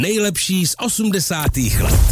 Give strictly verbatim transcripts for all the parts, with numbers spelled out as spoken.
Nejlepší z osmdesátých let.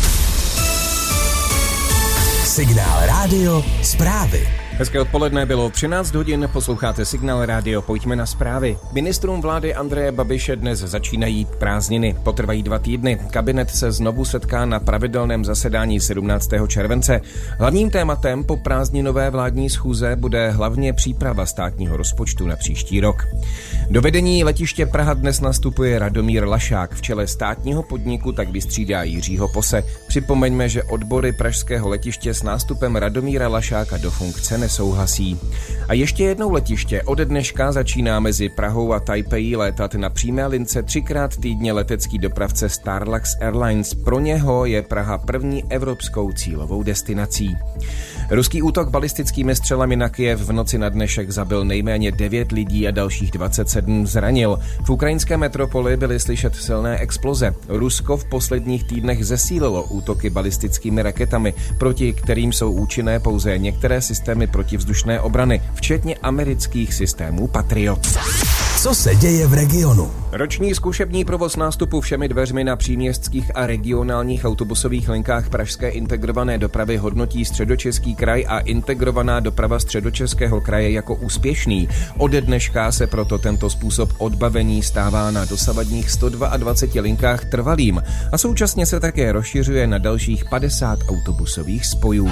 Signál Rádio zprávy. Hezké odpoledne, bylo třináct hodin, posloucháte Signál Rádio, pojďme na zprávy. Ministrům vlády Andreje Babiše dnes začínají prázdniny, potrvají dva týdny. Kabinet se znovu setká na pravidelném zasedání sedmnáctého července. Hlavním tématem po prázdninové vládní schůze bude hlavně příprava státního rozpočtu na příští rok. Do vedení letiště Praha dnes nastupuje Radomír Lašák, v čele státního podniku tak vystřídá Jiřího Pose. Připomeňme, že odbory pražského letiště s nástupem Radomíra Lašáka do funkce nesouhlasí. A ještě jednou letiště. Ode dneška začíná mezi Prahou a Taipei létat na přímé lince třikrát týdně letecký dopravce Starlux Airlines. Pro něho je Praha první evropskou cílovou destinací. Ruský útok balistickými střelami na Kyjev v noci na dnešek zabil nejméně devět lidí a dalších dvacet sedm zranil. V ukrajinské metropoli byly slyšet silné exploze. Rusko v posledních týdnech zesílilo útoky balistickými raketami, proti kterým jsou účinné pouze některé systémy protivzdušné obrany, včetně amerických systémů Patriot. Co se děje v regionu? Roční zkušební provoz nástupu všemi dveřmi na příměstských a regionálních autobusových linkách pražské integrované dopravy hodnotí Středočeský kraj a integrovaná doprava Středočeského kraje jako úspěšný. Ode dneška se proto tento způsob odbavení stává na dosavadních sto dvaceti dvou linkách trvalým a současně se také rozšiřuje na dalších padesát autobusových spojů.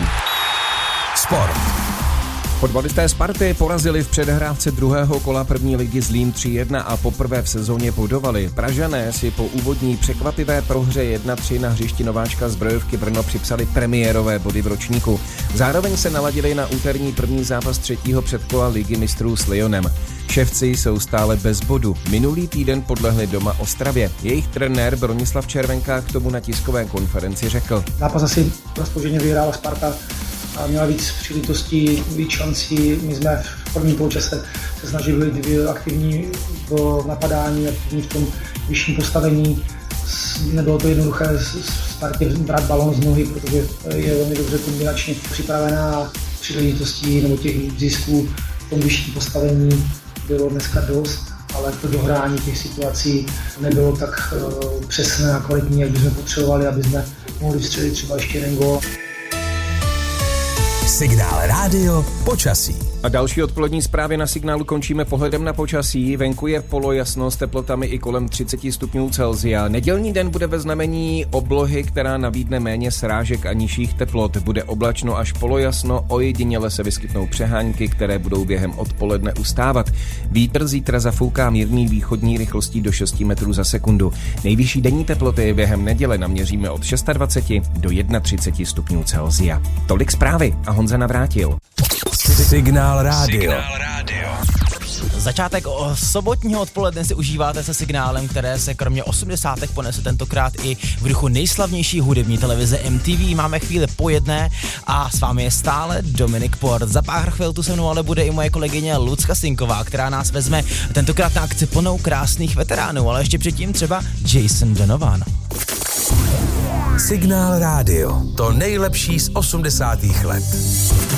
Sport. Fotbalisté Sparty porazili v předhrávce druhého kola první ligy Zlín tři jedna a poprvé v sezóně bodovali. Pražané si po úvodní překvapivé prohře jedna tři na hřišti nováčka Zbrojovky Brno připsali premiérové body v ročníku. Zároveň se naladili na úterní první zápas třetího předkola ligy mistrů s Lyonem. Ševci jsou stále bez bodu. Minulý týden podlehli doma Ostravě. Jejich trenér Bronislav Červenka k tomu na tiskové konferenci řekl: Zápas asi zaslouženě vyhrála Sparta a měla víc příležitostí, víc šancí. My jsme v prvním poločase se snažili být aktivní v napadání, aktivní v tom vyšším postavení. Nebylo to jednoduché Spartě brát balón z nohy, protože je velmi dobře kombinačně připravená a příležitostí nebo těch zisků v tom vyšším postavení bylo dneska dost, ale to dohrání těch situací nebylo tak uh, přesné a kvalitní, jak bychom potřebovali, aby jsme mohli vstřelit třeba ještě jeden gól. Signál Rádio počasí. A další odpolední zprávy na Signálu končíme pohledem na počasí. Venku je polojasno s teplotami i kolem třicet stupňů Celsia. Nedělní den bude ve znamení oblohy, která nabídne méně srážek a nižších teplot. Bude oblačno až polojasno, ojediněle se vyskytnou přehánky, které budou během odpoledne ustávat. Vítr zítra zafouká mírný východní rychlostí do šesti metrů za sekundu. Nejvyšší denní teploty během neděle naměříme od dvacet šest do třicet jedna stupňů Celsia. Tolik zprávy a Honza Navrátil. Signál Rádio. Signál Rádio. Začátek o sobotního odpoledne si užíváte se Signálem, které se kromě osmdesátek ponese tentokrát i v duchu nejslavnější hudební televize M T V. Máme chvíli po jedné a s vámi je stále Dominik Port. Za pár chvil tu se mnou ale bude i moje kolegyně Lucka Sinková, která nás vezme tentokrát na akci plnou krásných veteránů, ale ještě předtím třeba Jason Donovan. Signál Rádio. To nejlepší z osmdesátých let.